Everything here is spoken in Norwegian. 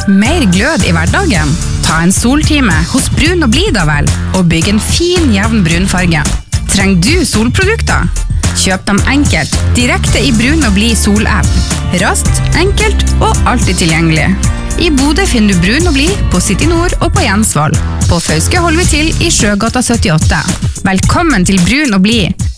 Mer glød i hverdagen? Ta en soltime hos Brun og Blid da vel, og bygg en fin, jevn brunfarge. Trenger du solprodukter? Kjøp dem enkelt, direkte i Brun og Blid sol-app. Raskt, enkelt og alltid tilgjengelig. I Bodø finner du Brun og Blid på City Nord og på Jensvoll. På Fauske holder vi til i Sjøgata 78. Velkommen til Brun og Blid.